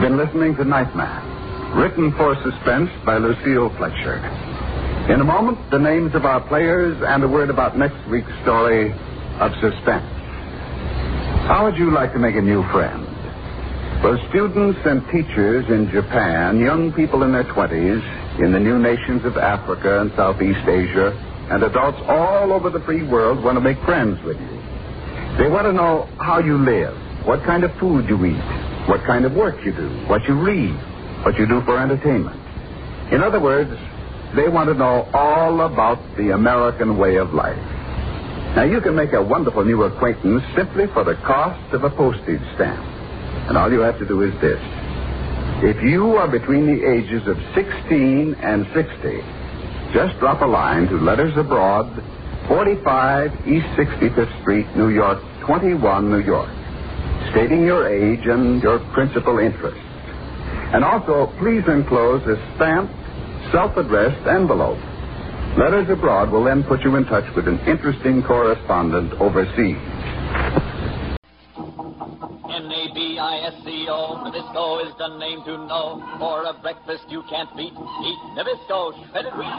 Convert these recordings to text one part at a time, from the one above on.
been listening to Nightman, written for suspense by Lucille Fletcher. In a moment, the names of our players and a word about next week's story of suspense. How would you like to make a new friend? For students and teachers in Japan, young people in their 20s, in the new nations of Africa and Southeast Asia, and adults all over the free world want to make friends with you. They want to know how you live, what kind of food you eat, what kind of work you do, what you read, what you do for entertainment. In other words, they want to know all about the American way of life. Now, you can make a wonderful new acquaintance simply for the cost of a postage stamp. And all you have to do is this. If you are between the ages of 16 and 60, just drop a line to Letters Abroad, 45 East 65th Street, New York, 21, New York, stating your age and your principal interests. And also, please enclose a stamped, self-addressed envelope. Letters Abroad will then put you in touch with an interesting correspondent overseas. Nabisco, Nabisco is the name to know. For a breakfast you can't beat, eat Nabisco shredded wheat.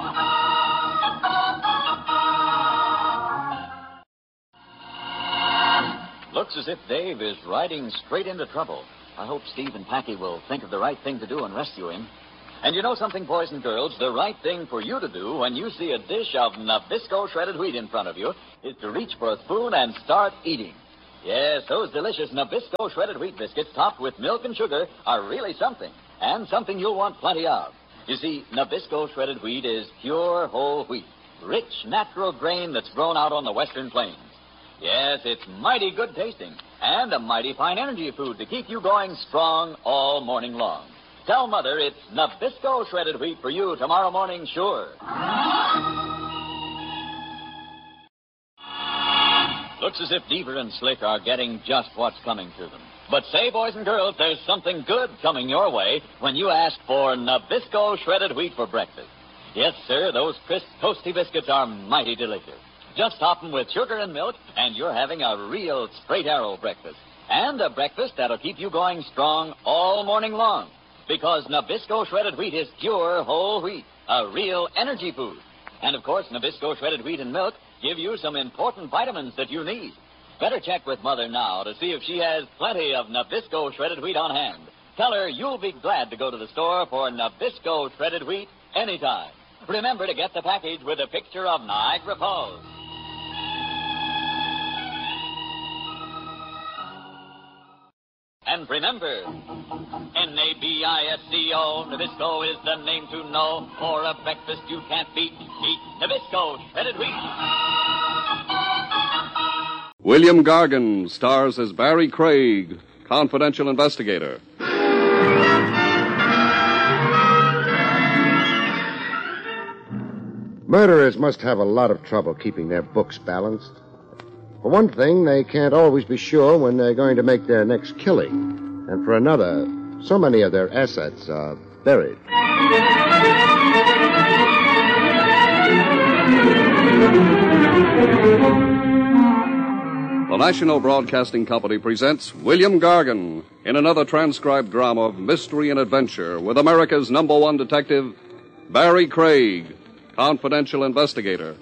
Looks as if Dave is riding straight into trouble. I hope Steve and Packy will think of the right thing to do and rescue him. And you know something, boys and girls? The right thing for you to do when you see a dish of Nabisco shredded wheat in front of you is to reach for a spoon and start eating. Yes, those delicious Nabisco shredded wheat biscuits topped with milk and sugar are really something, and something you'll want plenty of. You see, Nabisco shredded wheat is pure whole wheat, rich, natural grain that's grown out on the western plains. Yes, it's mighty good tasting, and a mighty fine energy food to keep you going strong all morning long. Tell Mother it's Nabisco shredded wheat for you tomorrow morning, sure. Looks as if Deaver and Slick are getting just what's coming to them. But say, boys and girls, there's something good coming your way when you ask for Nabisco shredded wheat for breakfast. Yes, sir, those crisp, toasty biscuits are mighty delicious. Just top them with sugar and milk, and you're having a real straight arrow breakfast. And a breakfast that'll keep you going strong all morning long. Because Nabisco shredded wheat is pure whole wheat, a real energy food. And, of course, Nabisco shredded wheat and milk give you some important vitamins that you need. Better check with Mother now to see if she has plenty of Nabisco shredded wheat on hand. Tell her you'll be glad to go to the store for Nabisco shredded wheat anytime. Remember to get the package with a picture of Niagara Falls. And remember, Nabisco, Nabisco is the name to know. For a breakfast you can't beat, eat Nabisco shredded wheat. William Gargan stars as Barry Craig, confidential investigator. Murderers must have a lot of trouble keeping their books balanced. For one thing, they can't always be sure when they're going to make their next killing. And for another, so many of their assets are buried. The National Broadcasting Company presents William Gargan in another transcribed drama of mystery and adventure with America's #1 detective, Barry Craig, confidential investigator.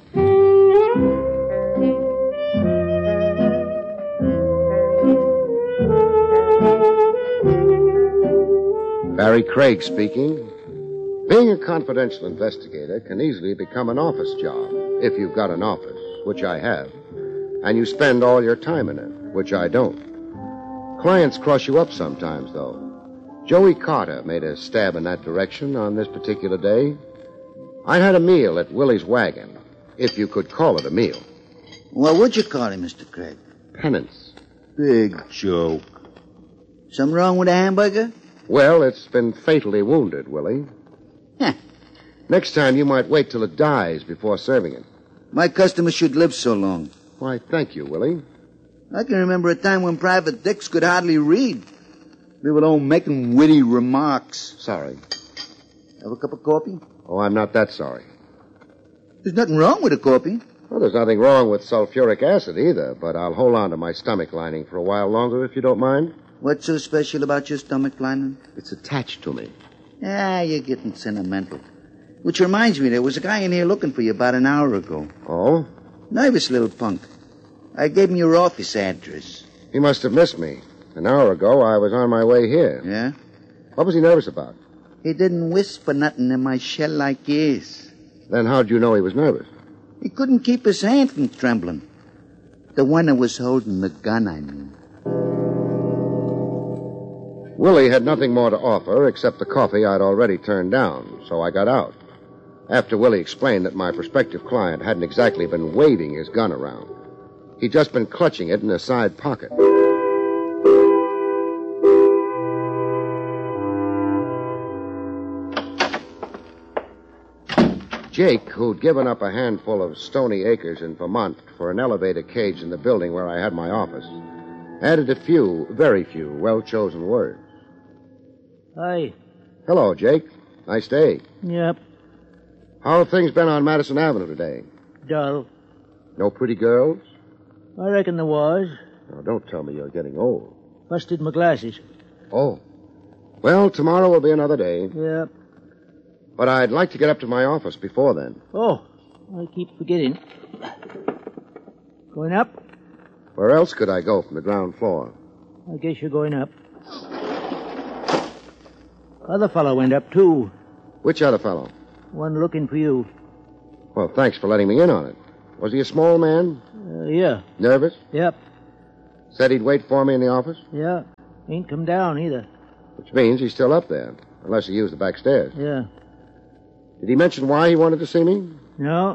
Barry Craig speaking. Being a confidential investigator can easily become an office job, if you've got an office, which I have, and you spend all your time in it, which I don't. Clients cross you up sometimes, though. Joey Carter made a stab in that direction on this particular day. I had a meal at Willie's Wagon, if you could call it a meal. What would you call it, Mr. Craig? Penance. Big joke. Something wrong with the hamburger? Well, it's been fatally wounded, Willie. Huh. Next time, you might wait till it dies before serving it. My customers should live so long. Why, thank you, Willie. I can remember a time when Private Dix could hardly read. We were all making witty remarks. Sorry. Have a cup of coffee? Oh, I'm not that sorry. There's nothing wrong with a coffee. Well, there's nothing wrong with sulfuric acid either, but I'll hold on to my stomach lining for a while longer if you don't mind. What's so special about your stomach lining? It's attached to me. You're getting sentimental. Which reminds me, there was a guy in here looking for you about an hour ago. Oh? Nervous little punk. I gave him your office address. He must have missed me. An hour ago, I was on my way here. Yeah? What was he nervous about? He didn't whisper nothing in my shell-like ears. Then how'd you know he was nervous? He couldn't keep his hand from trembling. The one that was holding the gun, I mean. Willie had nothing more to offer except the coffee I'd already turned down, so I got out. After Willie explained that my prospective client hadn't exactly been waving his gun around. He'd just been clutching it in a side pocket. Jake, who'd given up a handful of stony acres in Vermont for an elevator cage in the building where I had my office, added a few, very few, well-chosen words. Hi. Hello, Jake. Nice day. Yep. How have things been on Madison Avenue today? Dull. No pretty girls? I reckon there was. Now, don't tell me you're getting old. Busted my glasses. Oh. Well, tomorrow will be another day. Yep. But I'd like to get up to my office before then. Oh, I keep forgetting. Going up? Where else could I go from the ground floor? I guess you're going up. Other fellow went up, too. Which other fellow? One looking for you. Well, thanks for letting me in on it. Was he a small man? Yeah. Nervous? Yep. Said he'd wait for me in the office? Yeah. Ain't come down either. Which means he's still up there, unless he used the back stairs. Yeah. Did he mention why he wanted to see me? No.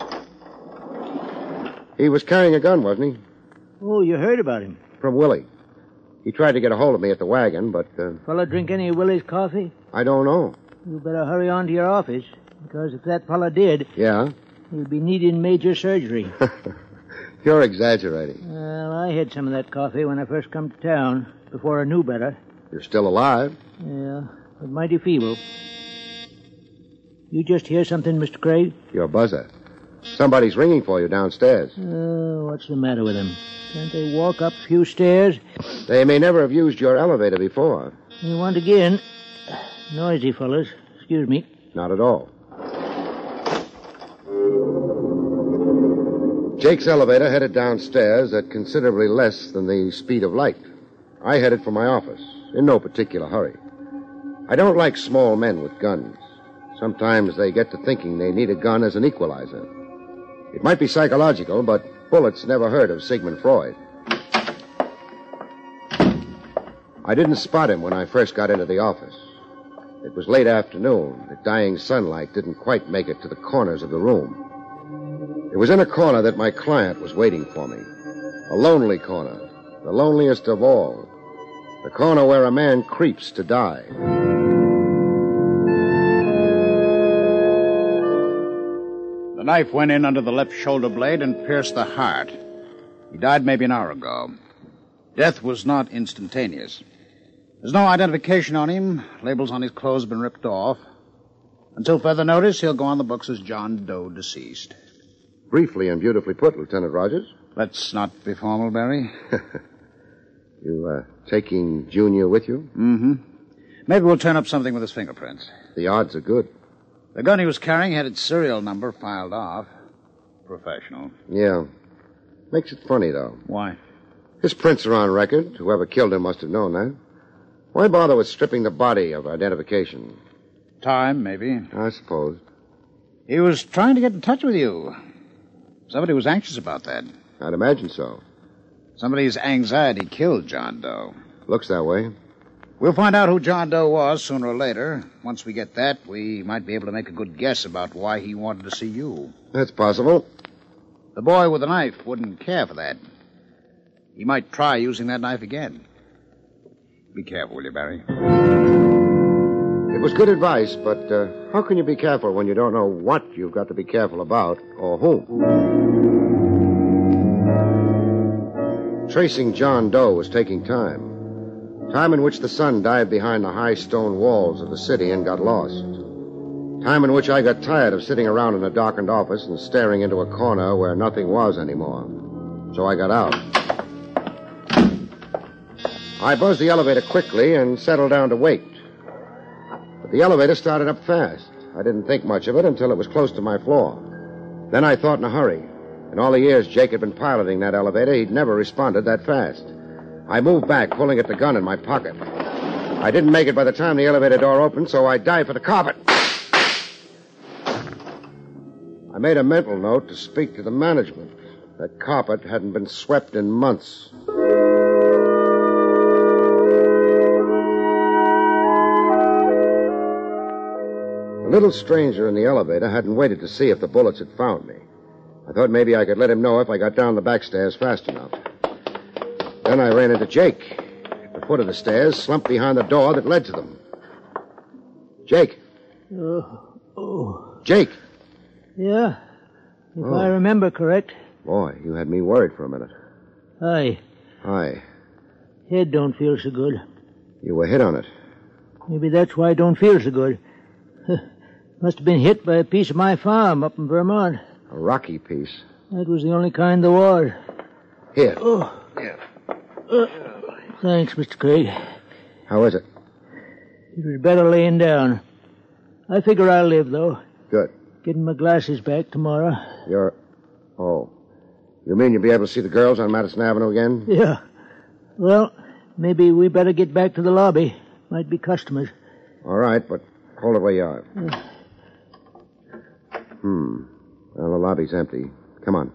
He was carrying a gun, wasn't he? Oh, you heard about him. From Willie. He tried to get a hold of me at the wagon, but... Fella drink any of Willie's coffee? I don't know. You better hurry on to your office, because if that fella did... Yeah? He'd be needing major surgery. You're exaggerating. Well, I had some of that coffee when I first come to town, before I knew better. You're still alive? Yeah, but mighty feeble. You just hear something, Mr. Craig? You're a buzzer. Somebody's ringing for you downstairs. What's the matter with them? Can't they walk up a few stairs? They may never have used your elevator before. You want again? Noisy fellas. Excuse me. Not at all. Jake's elevator headed downstairs at considerably less than the speed of light. I headed for my office, in no particular hurry. I don't like small men with guns. Sometimes they get to thinking they need a gun as an equalizer. It might be psychological, but bullets never heard of Sigmund Freud. I didn't spot him when I first got into the office. It was late afternoon. The dying sunlight didn't quite make it to the corners of the room. It was in a corner that my client was waiting for me. A lonely corner, the loneliest of all. The corner where a man creeps to die. The knife went in under the left shoulder blade and pierced the heart. He died maybe an hour ago. Death was not instantaneous. There's no identification on him. Labels on his clothes have been ripped off. Until further notice, he'll go on the books as John Doe, deceased. Briefly and beautifully put, Lieutenant Rogers. Let's not be formal, Barry. You, taking Junior with you? Mm-hmm. Maybe we'll turn up something with his fingerprints. The odds are good. The gun he was carrying had its serial number filed off. Professional. Yeah. Makes it funny, though. Why? His prints are on record. Whoever killed him must have known that. Why bother with stripping the body of identification? Time, maybe. I suppose. He was trying to get in touch with you. Somebody was anxious about that. I'd imagine so. Somebody's anxiety killed John Doe. Looks that way. We'll find out who John Doe was sooner or later. Once we get that, we might be able to make a good guess about why he wanted to see you. That's possible. The boy with the knife wouldn't care for that. He might try using that knife again. Be careful, will you, Barry? It was good advice, but how can you be careful when you don't know what you've got to be careful about or whom? Tracing John Doe was taking time. Time in which the sun dived behind the high stone walls of the city and got lost. Time in which I got tired of sitting around in a darkened office and staring into a corner where nothing was anymore. So I got out. I buzzed the elevator quickly and settled down to wait. But the elevator started up fast. I didn't think much of it until it was close to my floor. Then I thought in a hurry. In all the years Jake had been piloting that elevator, he'd never responded that fast. I moved back, pulling at the gun in my pocket. I didn't make it by the time the elevator door opened, so I dived for the carpet. I made a mental note to speak to the management. That carpet hadn't been swept in months. The little stranger in the elevator hadn't waited to see if the bullets had found me. I thought maybe I could let him know if I got down the back stairs fast enough. Then I ran into Jake. At the foot of the stairs, slumped behind the door that led to them. Jake. Jake. Yeah? If I remember correct. Boy, you had me worried for a minute. Hi. Hi. Head don't feel so good. You were hit on it. Maybe that's why I don't feel so good. Must have been hit by a piece of my farm up in Vermont. A rocky piece. That was the only kind there was. Here. Yeah. Thanks, Mr. Craig. How is it? It was better laying down. I figure I'll live, though. Good. Getting my glasses back tomorrow. Oh. You mean you'll be able to see the girls on Madison Avenue again? Yeah. Well, maybe we better get back to the lobby. Might be customers. All right, but hold it where you are. Well, the lobby's empty. Come on.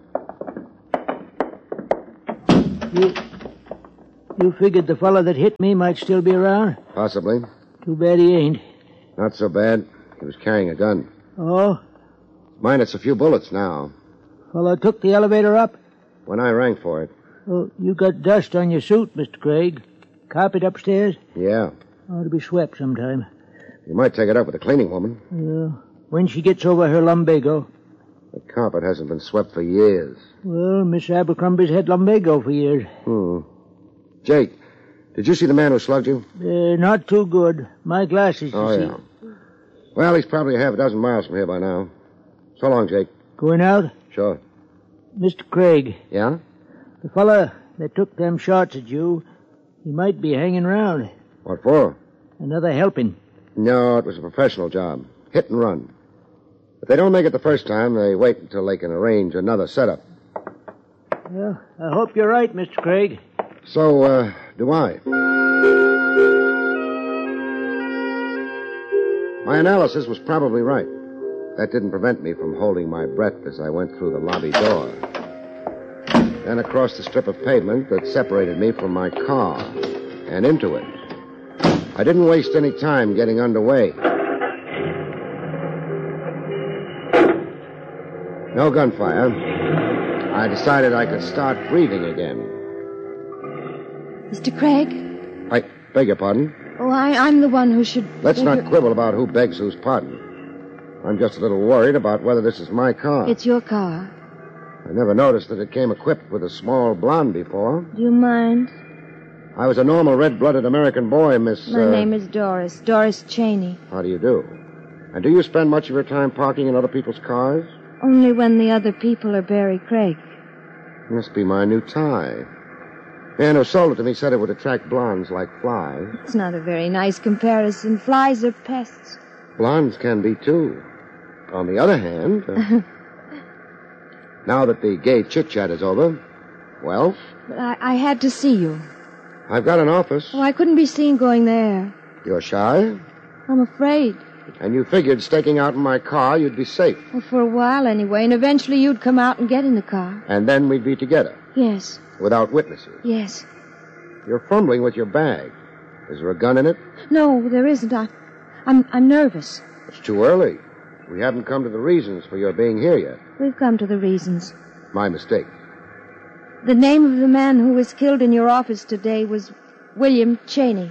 You figured the fellow that hit me might still be around? Possibly. Too bad he ain't. Not so bad. He was carrying a gun. Oh? Minus a few bullets now. Fellow took the elevator up? When I rang for it. Oh, you got dust on your suit, Mr. Craig. Carpet upstairs? Yeah. Ought to be swept sometime. You might take it up with the cleaning woman. Yeah. When she gets over her lumbago. The carpet hasn't been swept for years. Well, Miss Abercrombie's had lumbago for years. Jake, did you see the man who slugged you? Not too good. My glasses, you see. Yeah. Well, he's probably half a dozen miles from here by now. So long, Jake. Going out? Sure. Mr. Craig. Yeah? The fella that took them shots at you, he might be hanging around. What for? Another helping. No, it was a professional job. Hit and run. If they don't make it the first time, they wait until they can arrange another setup. Well, I hope you're right, Mr. Craig. So, do I. My analysis was probably right. That didn't prevent me from holding my breath as I went through the lobby door. Then across the strip of pavement that separated me from my car and into it. I didn't waste any time getting underway. No gunfire. I decided I could start breathing again. Mr. Craig? I beg your pardon? Oh, I'm the one who should... Let's not quibble about who begs whose pardon. I'm just a little worried about whether this is my car. It's your car. I never noticed that it came equipped with a small blonde before. Do you mind? I was a normal red-blooded American boy, Miss... My name is Doris. Doris Cheney. How do you do? And do you spend much of your time parking in other people's cars? Only when the other people are Barry Craig. Must be my new tie. The man who sold it to me said it would attract blondes like flies. It's not a very nice comparison. Flies are pests. Blondes can be, too. On the other hand... now that the gay chit-chat is over, well... But I had to see you. I've got an office. Oh, I couldn't be seen going there. You're shy? I'm afraid. And you figured staking out in my car you'd be safe. Well, for a while anyway, and eventually you'd come out and get in the car. And then we'd be together. Yes. Without witnesses. Yes. You're fumbling with your bag. Is there a gun in it? No, there isn't. I'm nervous. It's too early. We haven't come to the reasons for your being here yet. We've come to the reasons. My mistake. The name of the man who was killed in your office today was William Cheney.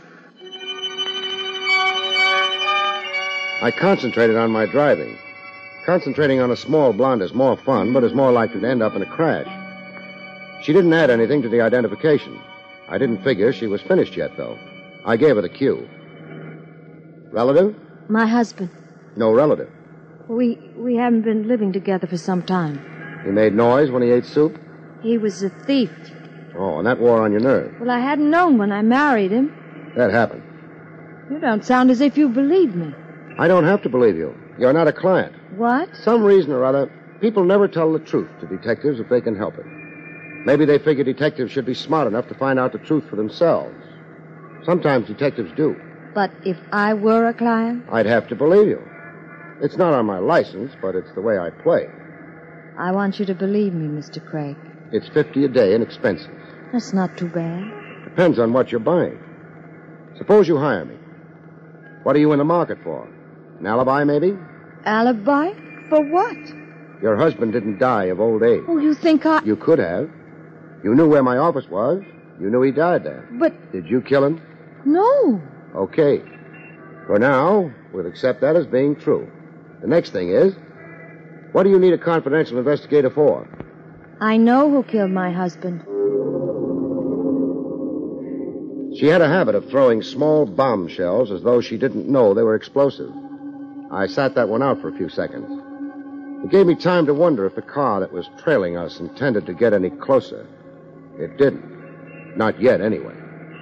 I concentrated on my driving. Concentrating on a small blonde is more fun, but is more likely to end up in a crash. She didn't add anything to the identification. I didn't figure she was finished yet, though. I gave her the cue. Relative? My husband. No relative. We haven't been living together for some time. He made noise when he ate soup? He was a thief. Oh, and that wore on your nerve. Well, I hadn't known when I married him. That happened. You don't sound as if you believe me. I don't have to believe you. You're not a client. What? Some reason or other, people never tell the truth to detectives if they can help it. Maybe they figure detectives should be smart enough to find out the truth for themselves. Sometimes detectives do. But if I were a client? I'd have to believe you. It's not on my license, but it's the way I play. I want you to believe me, Mr. Craig. It's $50 a day in expenses. That's not too bad. Depends on what you're buying. Suppose you hire me. What are you in the market for? An alibi, maybe? Alibi? For what? Your husband didn't die of old age. Oh, you think I... You could have. You knew where my office was. You knew he died there. But... Did you kill him? No. Okay. For now, we'll accept that as being true. The next thing is, what do you need a confidential investigator for? I know who killed my husband. She had a habit of throwing small bombshells as though she didn't know they were explosive. I sat that one out for a few seconds. It gave me time to wonder if the car that was trailing us intended to get any closer. It didn't. Not yet, anyway.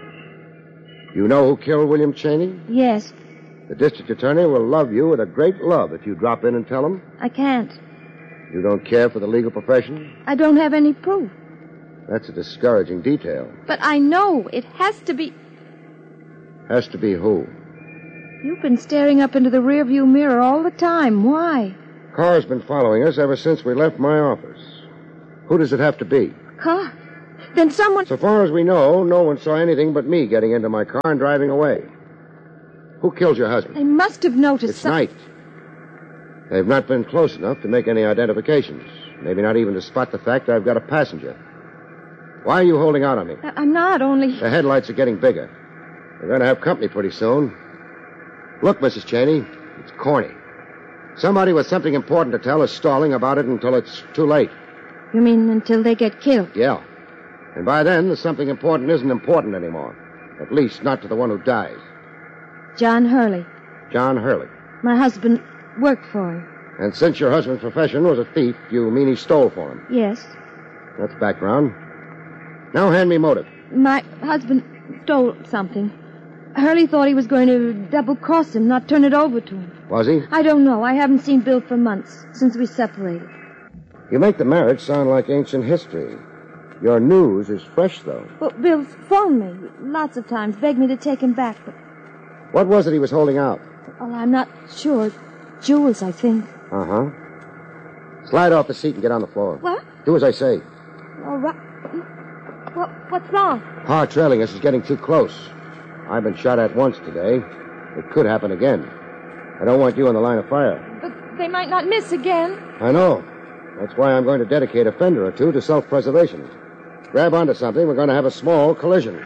You know who killed William Cheney? Yes. The district attorney will love you with a great love if you drop in and tell him. I can't. You don't care for the legal profession? I don't have any proof. That's a discouraging detail. But I know it has to be... Has to be who? You've been staring up into the rearview mirror all the time. Why? Car's been following us ever since we left my office. Who does it have to be? Car? Then someone... So far as we know, no one saw anything but me getting into my car and driving away. Who killed your husband? They must have noticed It's night. They've not been close enough to make any identifications. Maybe not even to spot the fact I've got a passenger. Why are you holding out on me? I'm not, only... The headlights are getting bigger. We're going to have company pretty soon. Look, Mrs. Cheney, it's corny. Somebody with something important to tell is stalling about it until it's too late. You mean until they get killed? Yeah. And by then, the something important isn't important anymore. At least not to the one who dies. John Hurley. John Hurley. My husband worked for him. And since your husband's profession was a thief, you mean he stole for him? Yes. That's background. Now hand me motive. My husband stole something. Hurley thought he was going to double-cross him, not turn it over to him. Was he? I don't know. I haven't seen Bill for months, since we separated. You make the marriage sound like ancient history. Your news is fresh, though. Well, Bill's phoned me lots of times, begged me to take him back, but... What was it he was holding out? Well, I'm not sure. Jewels, I think. Uh-huh. Slide off the seat and get on the floor. What? Do as I say. All right. What's wrong? Car trailing us is getting too close. I've been shot at once today. It could happen again. I don't want you in the line of fire. But they might not miss again. I know. That's why I'm going to dedicate a fender or two to self-preservation. Grab onto something, we're going to have a small collision.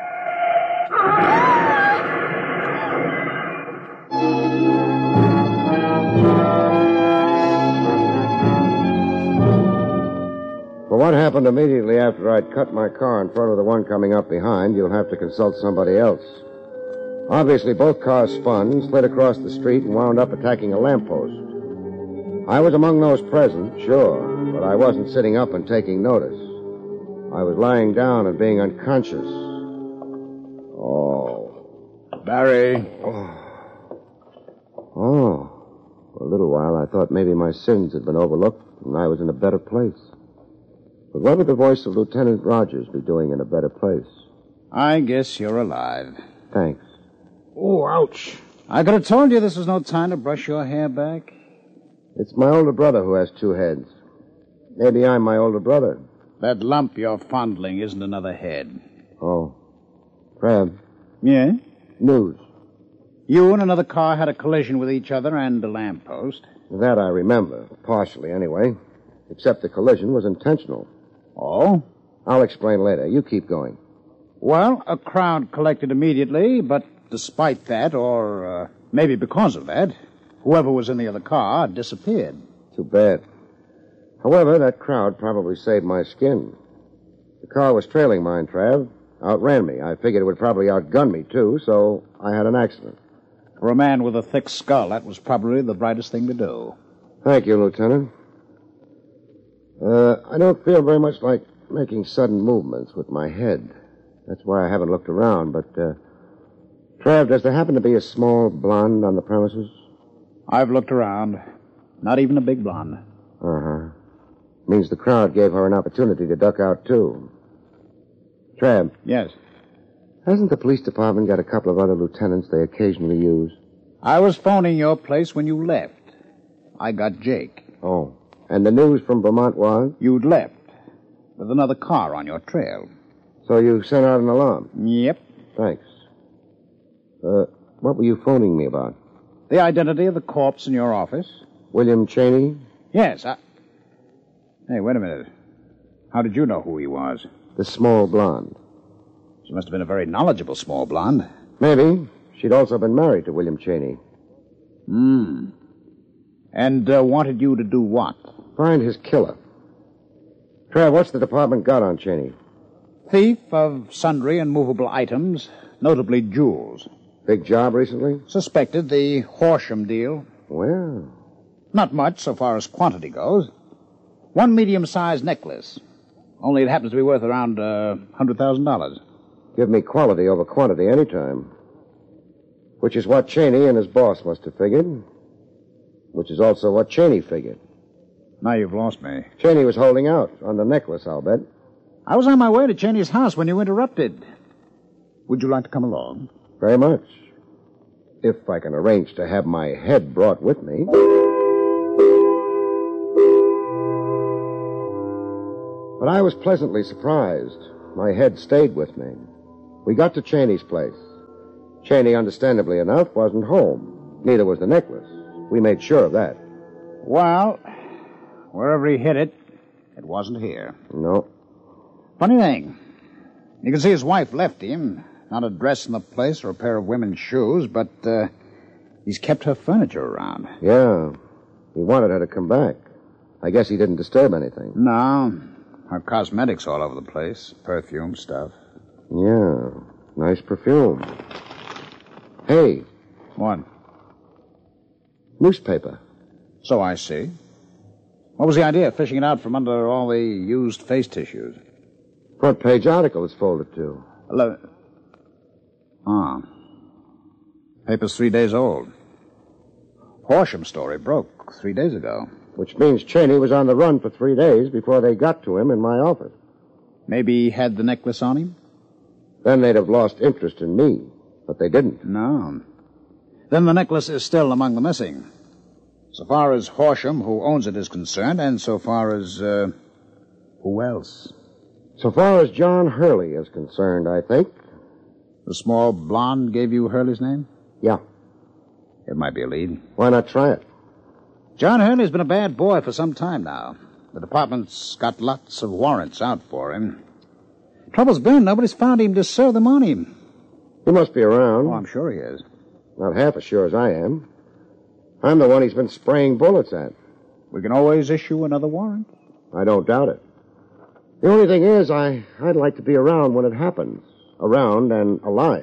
For what happened immediately after I'd cut my car in front of the one coming up behind, you'll have to consult somebody else. Obviously, both cars spun, slid across the street, and wound up attacking a lamppost. I was among those present, sure, but I wasn't sitting up and taking notice. I was lying down and being unconscious. Oh. Barry. Oh. For a little while, I thought maybe my sins had been overlooked and I was in a better place. But what would the voice of Lieutenant Rogers be doing in a better place? I guess you're alive. Thanks. Oh, ouch. I could have told you this was no time to brush your hair back. It's my older brother who has two heads. Maybe I'm my older brother. That lump you're fondling isn't another head. Oh. Crab. Yeah? News. You and another car had a collision with each other and a lamppost. That I remember, partially anyway. Except the collision was intentional. Oh? I'll explain later. You keep going. Well, a crowd collected immediately, but despite that, or maybe because of that, whoever was in the other car disappeared. Too bad. However, that crowd probably saved my skin. The car was trailing mine, Trav. Outran me. I figured it would probably outgun me, too, so I had an accident. For a man with a thick skull, that was probably the brightest thing to do. Thank you, Lieutenant. I don't feel very much like making sudden movements with my head. That's why I haven't looked around, but, Trav, does there happen to be a small blonde on the premises? I've looked around. Not even a big blonde. Uh-huh. Means the crowd gave her an opportunity to duck out, too. Trav. Yes. Hasn't the police department got a couple of other lieutenants they occasionally use? I was phoning your place when you left. I got Jake. Oh. And the news from Vermont was? You'd left. With another car on your trail. So you sent out an alarm? Yep. Thanks. What were you phoning me about? The identity of the corpse in your office? William Cheney? Yes, Hey, wait a minute. How did you know who he was? The small blonde. She must have been a very knowledgeable small blonde. Maybe. She'd also been married to William Cheney. And wanted you to do what? Find his killer. Trav, what's the department got on Cheney? Thief of sundry and movable items, notably jewels. Big job recently? Suspected the Horsham deal. Well. Not much so far as quantity goes. One medium-sized necklace. Only it happens to be worth around $100,000. Give me quality over quantity any time. Which is what Cheney and his boss must have figured. Which is also what Cheney figured. Now you've lost me. Cheney was holding out on the necklace, I'll bet. I was on my way to Cheney's house when you interrupted. Would you like to come along? Very much. If I can arrange to have my head brought with me. But I was pleasantly surprised. My head stayed with me. We got to Cheney's place. Cheney, understandably enough, wasn't home. Neither was the necklace. We made sure of that. Well, wherever he hid it, it wasn't here. No. Funny thing. You can see his wife left him. Not a dress in the place or a pair of women's shoes, but he's kept her furniture around. Yeah. He wanted her to come back. I guess he didn't disturb anything. No. Her cosmetics all over the place. Perfume stuff. Yeah. Nice perfume. Hey. What? Newspaper. So I see. What was the idea of fishing it out from under all the used face tissues? Front page article is folded to. Paper's 3 days old. Horsham story broke 3 days ago. Which means Cheney was on the run for 3 days before they got to him in my office. Maybe he had the necklace on him? Then they'd have lost interest in me. But they didn't. No. Then the necklace is still among the missing. So far as Horsham, who owns it, is concerned, and so far as, who else? So far as John Hurley is concerned, I think. The small blonde gave you Hurley's name? Yeah. It might be a lead. Why not try it? John Hurley's been a bad boy for some time now. The department's got lots of warrants out for him. Trouble's been, nobody's found him to serve them on him. He must be around. Oh, I'm sure he is. Not half as sure as I am. I'm the one he's been spraying bullets at. We can always issue another warrant. I don't doubt it. The only thing is, I'd like to be around when it happens. Around and alive.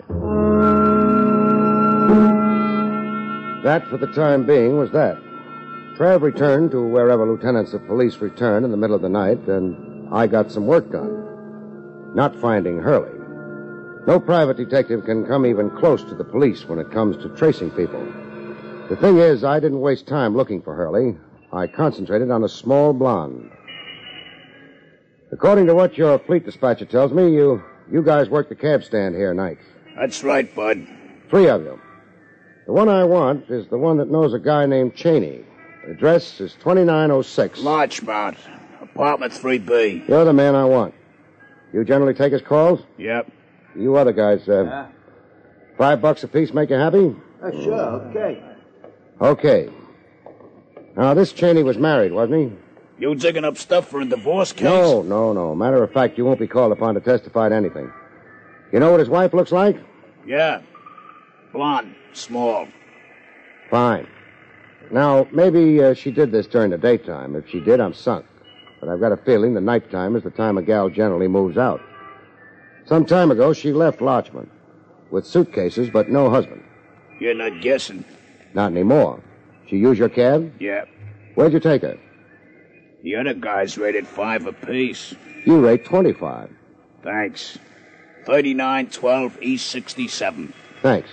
That, for the time being, was that. Trav returned to wherever lieutenants of police return in the middle of the night, and I got some work done. Not finding Hurley. No private detective can come even close to the police when it comes to tracing people. The thing is, I didn't waste time looking for Hurley. I concentrated on a small blonde. According to what your fleet dispatcher tells me, you guys work the cab stand here nights. That's right, Bud. 3 of you. The one I want is the one that knows a guy named Cheney. The address is 2906. Larchmont. Apartment 3B. You're the man I want. You generally take his calls? Yep. You other guys, $5 apiece make you happy? Sure, okay. Okay. Now, this Cheney was married, wasn't he? You digging up stuff for a divorce case? No. Matter of fact, you won't be called upon to testify to anything. You know what his wife looks like? Yeah. Blonde. Small. Fine. Now, maybe she did this during the daytime. If she did, I'm sunk. But I've got a feeling the nighttime is the time a gal generally moves out. Some time ago, she left Larchmont. With suitcases, but no husband. You're not guessing. Not anymore. She used your cab? Yeah. Where'd you take her? The other guys rated 5 apiece. You rate 25. Thanks. 3912 East 67. Thanks.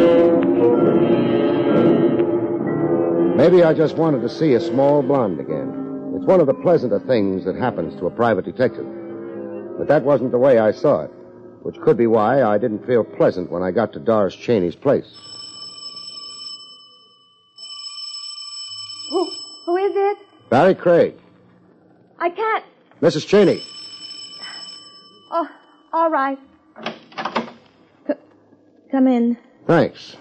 Maybe I just wanted to see a small blonde again. It's one of the pleasanter things that happens to a private detective. But that wasn't the way I saw it, which could be why I didn't feel pleasant when I got to Doris Cheney's place. Who is it? Barry Craig. I can't. Mrs. Cheney. Oh, all right. Come in. Thanks.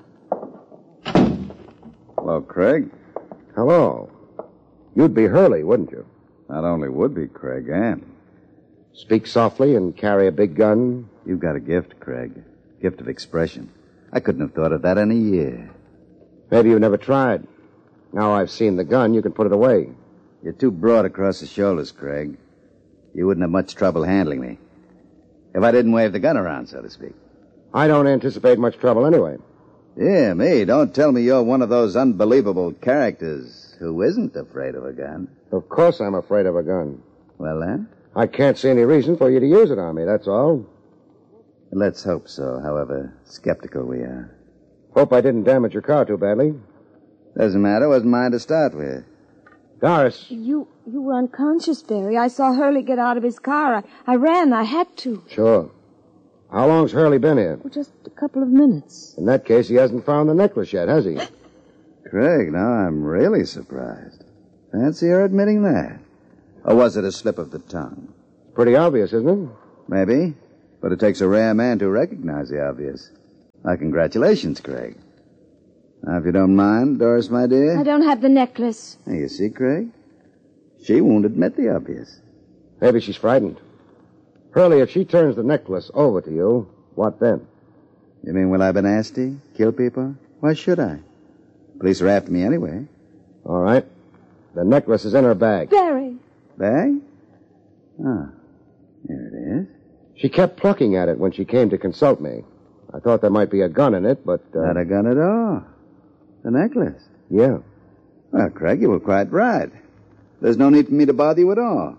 Hello, Craig. Hello. You'd be Hurley, wouldn't you? Not only would be, Craig, and Speak softly and carry a big gun. you've got a gift, Craig. Gift of expression. I couldn't have thought of that in a year. Maybe you've never tried. Now I've seen the gun, you can put it away. You're too broad across the shoulders, Craig. You wouldn't have much trouble handling me. If I didn't wave the gun around, so to speak. I don't anticipate much trouble anyway. Yeah, me. Don't tell me you're one of those unbelievable characters who isn't afraid of a gun. Of course I'm afraid of a gun. Well, then? I can't see any reason for you to use it on me, that's all. Let's hope so, however skeptical we are. Hope I didn't damage your car too badly. Doesn't matter. Wasn't mine to start with. Doris. You were unconscious, Barry. I saw Hurley get out of his car. I ran. I had to. Sure. How long's Hurley been here? Well, just a couple of minutes. In that case, he hasn't found the necklace yet, has he? Craig, now I'm really surprised. Fancy her admitting that. Or was it a slip of the tongue? Pretty obvious, isn't it? Maybe. But it takes a rare man to recognize the obvious. Congratulations, Craig. Now, if you don't mind, Doris, my dear. I don't have the necklace. Now, you see, Craig? She won't admit the obvious. Maybe she's frightened. Hurley, if she turns the necklace over to you, what then? You mean, will I be nasty? Kill people? Why should I? Police are after me anyway. All right. The necklace is in her bag. Barry. Bag? Ah, here it is. She kept plucking at it when she came to consult me. I thought there might be a gun in it, but... Not a gun at all. The necklace? Yeah. Well, Craig, you were quite right. There's no need for me to bother you at all.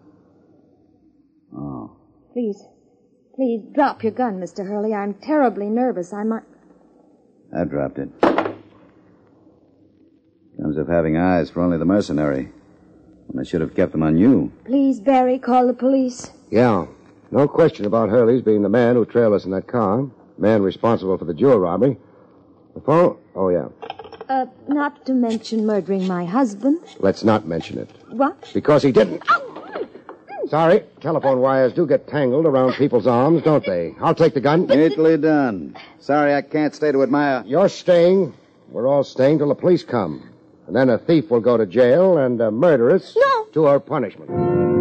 Oh. Please, drop your gun, Mr. Hurley. I'm terribly nervous. I might... I dropped it. Comes of having eyes for only the mercenary. And I should have kept them on you. Please, Barry, call the police. Yeah. No question about Hurley's being the man who trailed us in that car. Man responsible for the jewel robbery. The phone? Oh, yeah. Not to mention murdering my husband. Let's not mention it. What? Because he didn't. Sorry. Telephone wires do get tangled around people's arms, don't they? I'll take the gun. Neatly done. Sorry I can't stay to admire. You're staying. We're all staying till the police come. And then a thief will go to jail and a murderess to her punishment.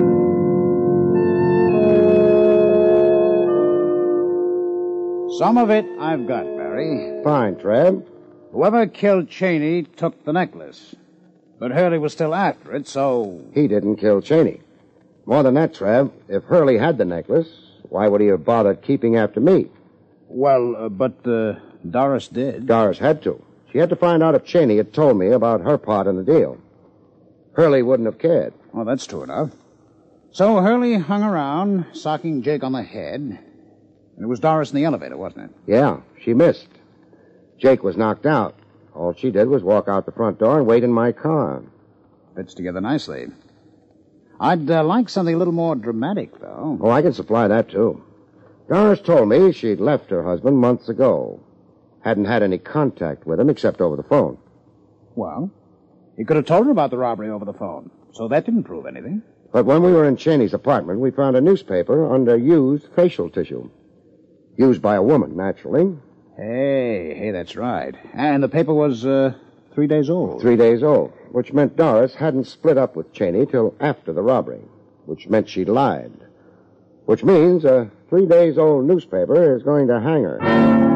Some of it I've got, Barry. Fine, Trav. Whoever killed Cheney took the necklace. But Hurley was still after it, so... He didn't kill Cheney. More than that, Trav, if Hurley had the necklace, why would he have bothered keeping after me? Well, but Doris did. Doris had to. She had to find out if Cheney had told me about her part in the deal. Hurley wouldn't have cared. Well, that's true enough. So Hurley hung around, socking Jake on the head. And it was Doris in the elevator, wasn't it? Yeah, she missed. Jake was knocked out. All she did was walk out the front door and wait in my car. Fits together nicely. I'd like something a little more dramatic, though. Oh, I can supply that, too. Doris told me she'd left her husband months ago. Hadn't had any contact with him except over the phone. Well, he could have told her about the robbery over the phone, so that didn't prove anything. But when we were in Cheney's apartment, we found a newspaper under used facial tissue. Used by a woman, naturally. Hey, that's right. And the paper was 3 days old. 3 days old, which meant Doris hadn't split up with Cheney till after the robbery, which meant she'd lied. Which means a 3 days old newspaper is going to hang her.